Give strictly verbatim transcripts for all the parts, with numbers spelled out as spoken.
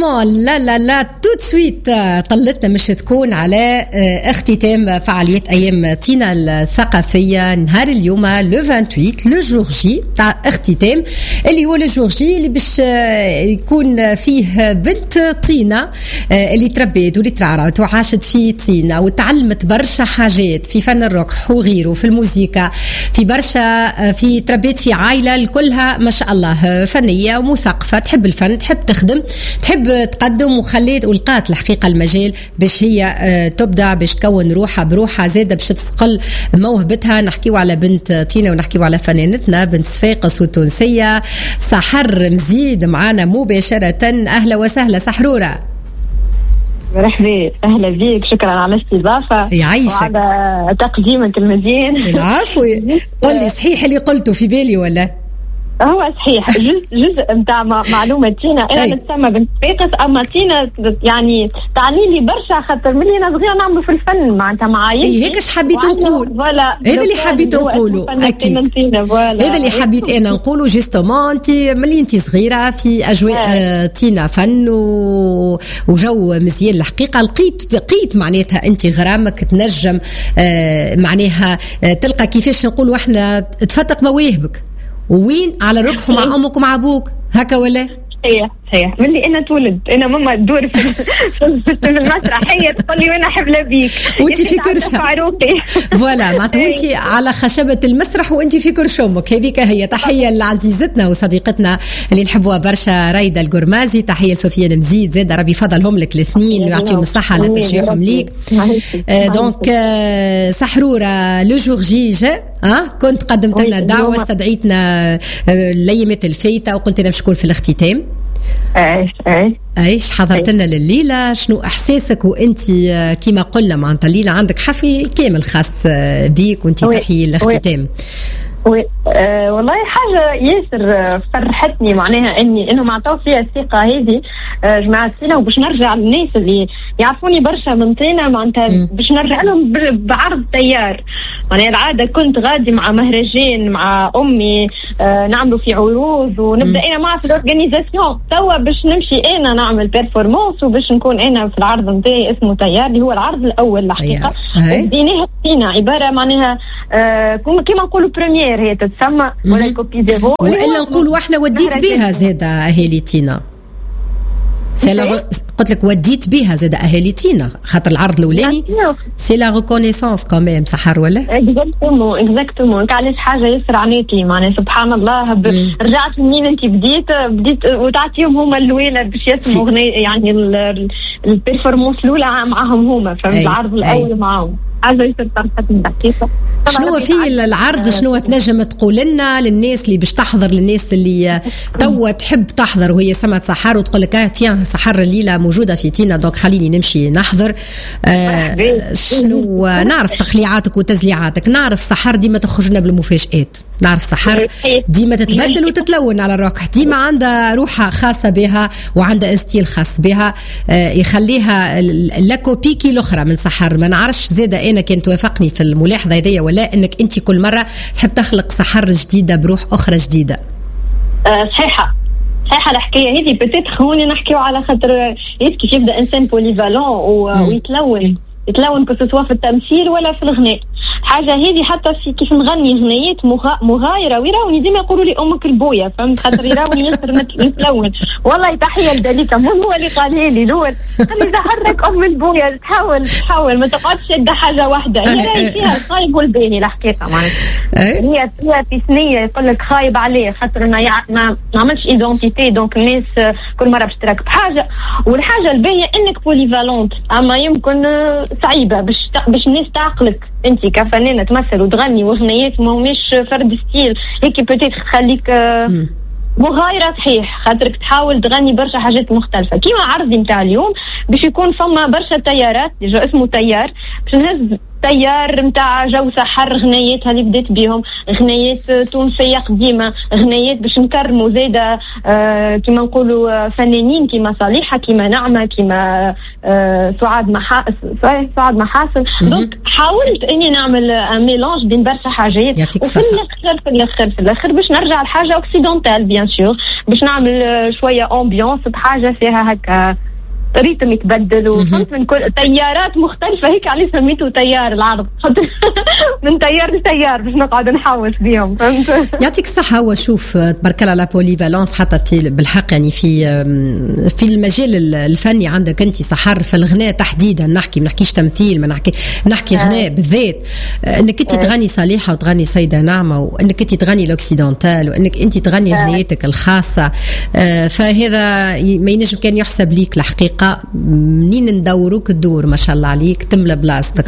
ديريكتومون لا لا لا توت سويت طلتنا مش تكون على اختتام فعاليات ايام تينا الثقافيه نهار اليوم لو ثمانية وعشرين لو جور جي تاع اختتام اللي هو لو جور جي اللي باش يكون فيه بنت تينا اللي تربيت واللي ترعرعت وعاشت في تينا وتعلمت برشا حاجات في فن الروك وغيره في الموسيقى في برشا في تربيت في عائله كلها ما شاء الله فنيه ومثقفه تحب الفن تحب تخدم تحب تقدم وخليت ولقات الحقيقه المجال باش هي تبدع باش تكون روحها بروحها زاده باش تستقل موهبتها. نحكيو على بنت تينا ونحكيو على فنانتنا بنت صفاقس والتونسيه سحر مزيد معنا مباشره. اهلا وسهلا سحروره. مرحبا اهلا بيك شكرا على الاستضافه وعلى تقديمك المزيان. العفو. قل لي صحيح اللي قلته في بالي ولا هو صحيح جزء جزء نتاع معلومه تينا انا نتسمى بنت صفاقس اما تينا يعني تعني لي برشا خاطر ملي انا صغيره نعمل في الفن معناتها معايا اي هيك اش حبيت نقول هذا اللي حبيت نقوله اكيد هذا اللي حبيت انا نقوله جوستومون انت ملي انت صغيره في اجواء آه. تينا فن و... وجو مزيان الحقيقه لقيت لقيت معناتها انت غرامك تنجم آه معناها آه تلقى كيفاش نقولوا احنا تفتق مواهبك وين على ركح مع امك ومع ابوك هكا ولا صحيح صحيح ملي انا تولد انا ماما تدور في في المسرحيه تقول لي وانا حبله بيك وانت في كرشه فوالا معناتها انت على خشبه المسرح وانت في كرش امك. هذيك هي تحيه لعزيزتنا وصديقتنا اللي نحبوها برشا رايده القرمازي تحيه لسفيان مزيد زاد ربي يفضلهم لك الاثنين ويعطيهم الصحه على تشجيعهم ليك. دونك سحروره لو جور جي جا ها كنت قدمت لنا دعوه استدعيتنا الايامات الفايته وقلت لنا باش نكون في الاختتام. ايش ايش ايش حضرت لنا لليله شنو احساسك وانت كيما قلنا معناتها الليله عندك حفل كامل خاص بيك وانت تحيي الاختتام؟ وي أه والله حاجه ياسر فرحتني معناها اني انه معطاو فيها الثقه هذه أه جماعه تينا وباش نرجع للناس اللي يعرفوني برشا من طينا معناتها باش نرجع لهم بعرض تيار. معناها العاده كنت غادي مع مهرجان مع امي أه نعملوا في عروض ونبدا م. انا معها في الاورغانيزاسيون توا باش نمشي انا نعمل بيرفورمانس وباش نكون انا في العرض نتاعي اسمه تيار اللي هو العرض الاول الحقيقه بديناه تينا عباره معناها أه كما نقولوا بريمير هي تتسمى ولا كوبي زيرو وإلا نقولوا احنا وديت بها زادة أهالي تينا قلت لك وديت بها زادة أهالي تينا خاطر العرض الأولاني سي لا ريكونيسانس كمان سحر ولا اكزاكتومون اكزاكتومون علاش حاجة يسر عنيتي معناها سبحان الله ب... رجعت منين انت بديت بديت وتعطيهم هما الويلة باش يسمعوا يعني البيرفورمانس الأولى معهم هما فهمت العرض الأول معهم حاجة يصير فرحتني الحقيقة. شنو في العرض شنو تنجم تقول لنا للناس اللي باش تحضر للناس اللي توا تحب تحضر وهي سمعت سحر وتقول لك اه تيان سحر الليلة موجودة في تينا دونك خليني نمشي نحضر آه شنو نعرف تقليعاتك وتزليعاتك نعرف سحر ديما تخرجنا بالمفاجآت نعرف سحر ديما تتبدل وتتلون على الروح ديما عندها روحها خاصة بها وعندها استيل خاص بها آه يخليها لاكوبيكي الأخرى من سحر. ما نعرفش زادة أنا كنت توافقني في الملاحظة هذيا ولا انك انت كل مره تحب تخلق سحر جديده بروح اخرى جديده؟ أه صحيحه صحيحه الحكايه هذه بتيت خوني نحكيو على خاطر كيف يبدا انسان بوليفالون ويتلون يتلون كسوا في التمثيل ولا في الغناء. حاجه هذه حتى في كيف نغني غنيات مغايره ويراوني ديما يقولوا لي امك البويه فهمت خاطر يراوني ياسر نتلون. والله تحيه لذلك مو هو اللي قال لي الاول قال لي زهرك ام البويه تحاول تحاول ما تقعدش شاده حاجه واحده هي راهي فيها الخايب والباني الحقيقه معناتها هي فيها في ثنيه يقول لك خايب عليه خاطر ما ما عملش ايدونتيتي دونك الناس كل مره باش تركب حاجه والحاجه الباهيه انك بوليفالونت اما يمكن صعيبه باش باش الناس تعقلك انت كفنانه تمثل وتغني وغنيات ما هماش فرد ستيل هيك بتيت تخليك مغايره صحيح خاطرك تحاول تغني برشا حاجات مختلفه كيما عرضي نتاع اليوم باش يكون فما برشا تيارات جو اسمه تيار باش نهز تيار نتاع جو سحر، غنياتها اللي بديت بيهم غنيات تونسيه قديمه، غنيات باش نكرموا زاده آه كما نقولوا فنانين كما صالحه كما نعمه كما آه سعاد محاسن سعاد محاسن. دونك حاولت اني نعمل ميلانج بين برشا حاجات، وفي الاخر في الاخر في الاخر باش نرجع لحاجه اوكسيدونتال بيان سور، باش نعمل شويه امبيونس بحاجه فيها هكا ريتم يتبدل وفهمت من كل تيارات مختلفه، هيك عليه سميته تيار العرض من تيار لتيار باش نقعد نحوس بيهم. فهمت؟ يعطيك الصحه. وشوف تبارك الله على بوليفالونس حتى في بالحق، يعني في في المجال الفني عندك انت سحر في الغناء تحديدا، نحكي ما نحكيش تمثيل، ما نحكي نحكي غناء بالذات، انك انت تغني صالحه وتغني سيده نعمه، وانك انت تغني الاوكسيدونتال، وانك انت تغني غنيتك الخاصه، فهذا ما ينجم كان يحسب ليك الحقيقه. منين ندوروك الدور ما شاء الله عليك تملى بلاستك.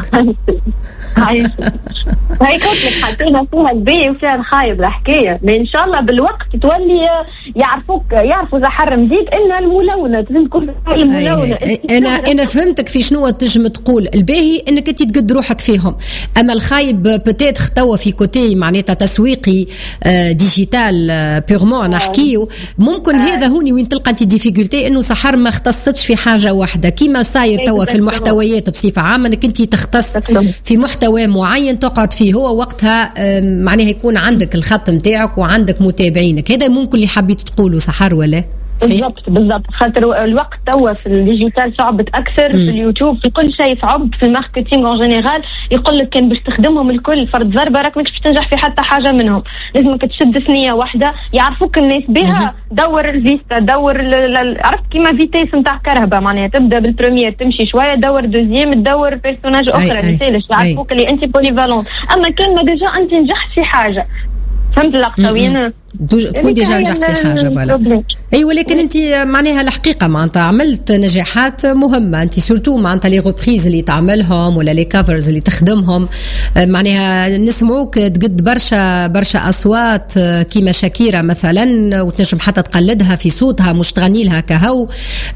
هاي هاي كنت لك حطينا فيها البي وفيها الخايب الحكايه، ان شاء الله بالوقت تولي يعرفوك يعرفوا زحر مزيد إلا الملونه، تفهم كل الملونه. انا انا فهمتك في شنو تنجم تقول. الباهي انك انت تقد روحك فيهم، اما الخايب بتيتر توا في كوتي معناتها تسويقي ديجيتال بيغمون نحكيو، ممكن هذا هوني وين تلقى انت ديفيكولتي انه سحر ما اختصتش في حاجه واحده كيما صاير توا في المحتويات بصفه عامه، انك انت تختص في محتوى معين تقعد فيه، هو وقتها معناها يكون عندك الخط نتاعك وعندك متابعينك. هذا ممكن اللي حبيت تقوله سحر ولا؟ بالضبط بالضبط، خاطر الوقت توا في الديجيتال صعبت اكثر، في اليوتيوب في كل شيء صعب، في الماركتينغ اون جينيرال يقول لك كان باش تخدمهم الكل فرد ضربه راك ماكش باش تنجح في حتى حاجه منهم، لازمك تشد ثنيه واحده يعرفوك الناس بها. دور الفيستا، دور عرفت كيما فيتيس نتاع كرهبه، معناها تبدا بالبريمير تمشي شويه، دور دوزيام تدور بيرسوناج اخرى مثالش يعرفوك اللي انت بوليفالونت. اما كان ما ديجا انت نجحت في حاجه، فهمت اللقطه وين كون ديجا نجحت في حاجه فوالا. اي ولكن انت معناها الحقيقه معناتها عملت نجاحات مهمه، انت سورتو معناتها لي ريبريز اللي تعملهم ولا لي كفرز اللي تخدمهم، معناها نسمعوك تقد برشا برشا اصوات كيما شاكيرا مثلا، وتنجم حتى تقلدها في صوتها مش تغني لها كهو،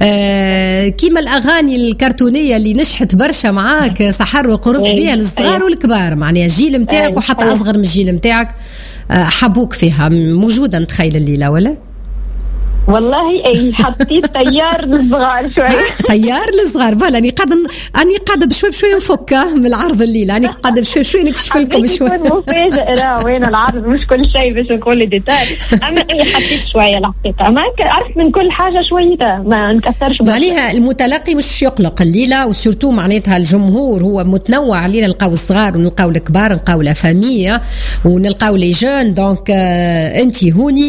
كيما الاغاني الكرتونيه اللي نجحت برشا معاك سحر وقربت بها للصغار والكبار، معناها الجيل نتاعك وحتى اصغر من الجيل نتاعك حبوك فيها. موجودة نتخيل الليلة ولا؟ والله اي حطيت طيار للصغار شوي. طيار للصغار فوالا. اني قاعده اني قاعده بشوي بشوي نفكه من العرض الليله، اني قاعده بشوي بشوي نكشف لكم شوي. مفاجئ راه وين العرض مش كل شيء باش نقول ديتاي، اما اي حطيت شويه الحقيقه، ما عرفت من كل حاجه شويه ما نكثرش. معناها المتلقي مش يقلق الليله، وسورتو معناتها الجمهور هو متنوع، الليله نلقاو الصغار ونلقاو الكبار، نلقاو لا فاميه ونلقاو لي جون. دونك انت هوني